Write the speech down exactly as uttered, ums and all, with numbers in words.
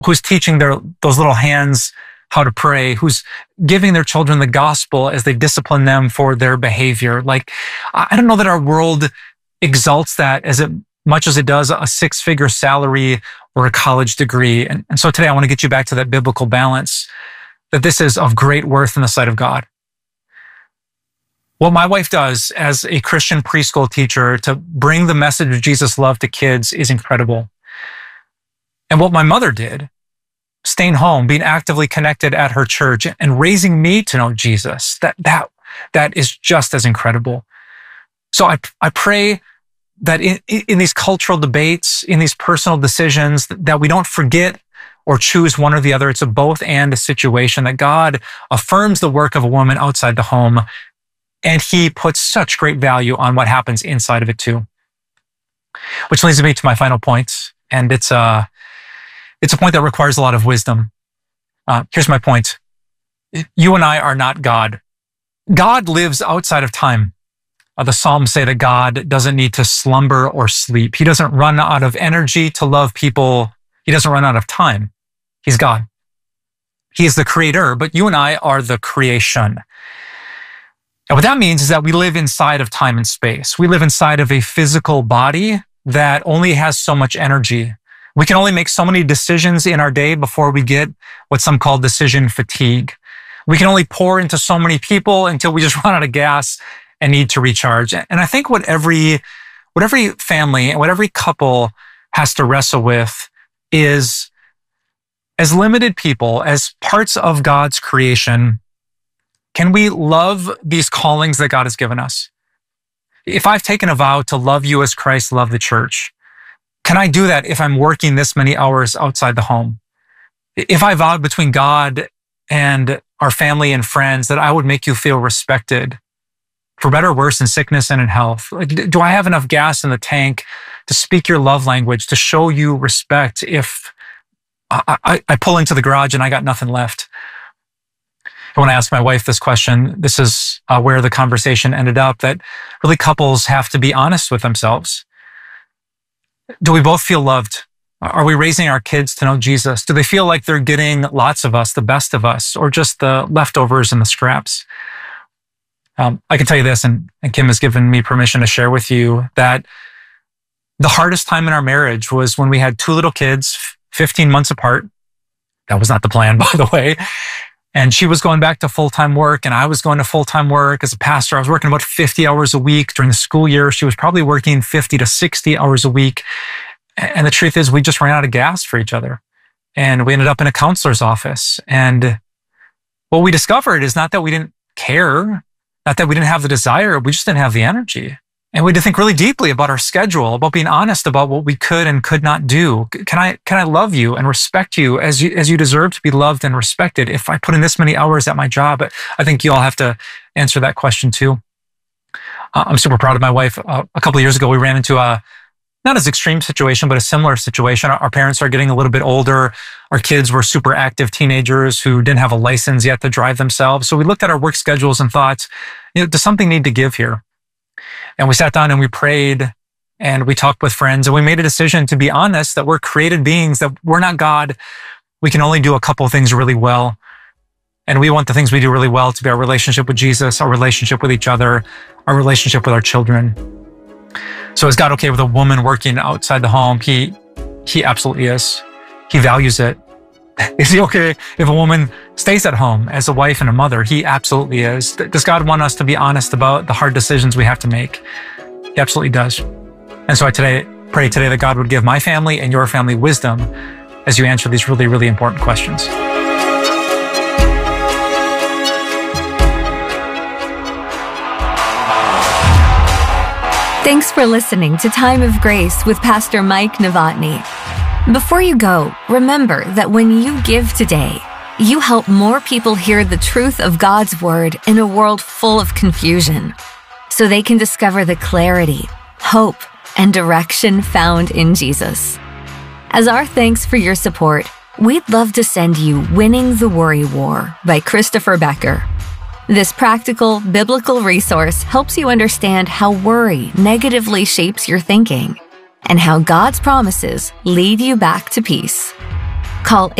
who's teaching their those little hands how to pray, who's giving their children the gospel as they discipline them for their behavior. Like, I don't know that our world exalts that as it, much as it does a six-figure salary or a college degree. And, and so today I want to get you back to that biblical balance, that this is of great worth in the sight of God. What my wife does as a Christian preschool teacher to bring the message of Jesus' love to kids is incredible. And what my mother did, staying home, being actively connected at her church and raising me to know Jesus, that, that, that is just as incredible. So I, I pray that in, in these cultural debates, in these personal decisions, that we don't forget or choose one or the other. It's a both and a situation, that God affirms the work of a woman outside the home, and he puts such great value on what happens inside of it too. Which leads me to my final point, and it's a, it's a point that requires a lot of wisdom. Uh, here's my point. You and I are not God. God lives outside of time. Uh, the Psalms say that God doesn't need to slumber or sleep. He doesn't run out of energy to love people. He doesn't run out of time. He's God. He is the creator, but you and I are the creation. And what that means is that we live inside of time and space. We live inside of a physical body that only has so much energy. We can only make so many decisions in our day before we get what some call decision fatigue. We can only pour into so many people until we just run out of gas and need to recharge. And I think what every, what every family and what every couple has to wrestle with is, as limited people, as parts of God's creation, can we love these callings that God has given us? If I've taken a vow to love you as Christ loved the church, can I do that if I'm working this many hours outside the home? If I vowed between God and our family and friends that I would make you feel respected, for better or worse, in sickness and in health, like, do I have enough gas in the tank to speak your love language, to show you respect if I, I, I pull into the garage and I got nothing left? When I asked my wife this question, this is uh, where the conversation ended up, that really couples have to be honest with themselves. Do we both feel loved? Are we raising our kids to know Jesus? Do they feel like they're getting lots of us, the best of us, or just the leftovers and the scraps? Um, I can tell you this, and, and Kim has given me permission to share with you, that the hardest time in our marriage was when we had two little kids, fifteen months apart. That was not the plan, by the way. And she was going back to full-time work, and I was going to full-time work as a pastor. I was working about fifty hours a week during the school year. She was probably working fifty to sixty hours a week. And the truth is, we just ran out of gas for each other. And we ended up in a counselor's office. And what we discovered is not that we didn't care, not that we didn't have the desire, we just didn't have the energy. And we had to think really deeply about our schedule, about being honest about what we could and could not do. Can I, can I love you and respect you as you, as you deserve to be loved and respected if I put in this many hours at my job? I think you all have to answer that question too. Uh, I'm super proud of my wife. Uh, a couple of years ago, we ran into a, not as extreme situation, but a similar situation. Our, our parents are getting a little bit older. Our kids were super active teenagers who didn't have a license yet to drive themselves. So we looked at our work schedules and thought, you know, does something need to give here? And we sat down and we prayed and we talked with friends, and we made a decision to be honest that we're created beings, that we're not God. We can only do a couple of things really well. And we want the things we do really well to be our relationship with Jesus, our relationship with each other, our relationship with our children. So is God okay with a woman working outside the home? He, he absolutely is. He values it. Is he okay if a woman stays at home as a wife and a mother? He absolutely is. Does God want us to be honest about the hard decisions we have to make? He absolutely does. And so I today pray today that God would give my family and your family wisdom as you answer these really, really important questions. Thanks for listening to Time of Grace with Pastor Mike Novotny. Before you go, remember that when you give today, you help more people hear the truth of God's Word in a world full of confusion, so they can discover the clarity, hope, and direction found in Jesus. As our thanks for your support, we'd love to send you Winning the Worry War by Christopher Becker. This practical, biblical resource helps you understand how worry negatively shapes your thinking and how God's promises lead you back to peace. Call